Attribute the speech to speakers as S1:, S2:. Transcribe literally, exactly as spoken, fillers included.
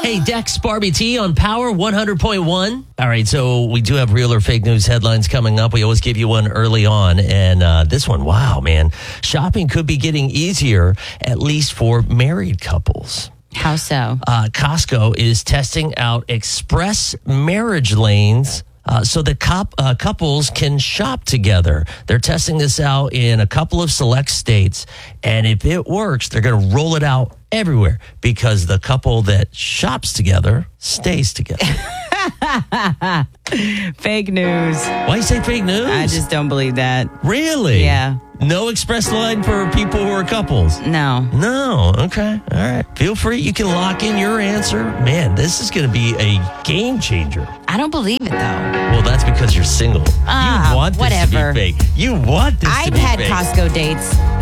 S1: Hey, Dex, Barbie T on Power one hundred point one. All right, so we do have real or fake news headlines coming up. We always give you one early on. And uh, this one, wow, man. Shopping could be getting easier, at least for married couples.
S2: How so?
S1: Uh, Costco is testing out express marriage lanes uh, so that cop, uh, couples can shop together. They're testing this out in a couple of select states. And if it works, they're going to roll it out everywhere because the couple that shops together stays together.
S2: Fake news.
S1: Why you say fake news?
S2: I just don't believe that.
S1: Really?
S2: Yeah.
S1: No express line for people who are couples?
S2: No.
S1: No. Okay. All right. Feel free. You can lock in your answer. Man, this is going to be a game changer.
S2: I don't believe it, though.
S1: Well, that's because you're single.
S2: Ah,
S1: you want this
S2: whatever.
S1: to be fake. You want this
S2: I've
S1: to be
S2: had
S1: fake.
S2: Costco dates.